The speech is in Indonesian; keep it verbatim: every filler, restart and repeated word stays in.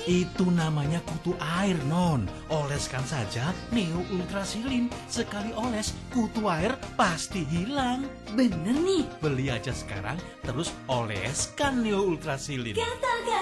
Itu namanya kutu air, Non. Oleskan saja Neo Ultrasilin. Sekali oles, kutu air pasti hilang. Bener nih. Beli aja sekarang, terus oleskan Neo Ultrasilin. Kata-kata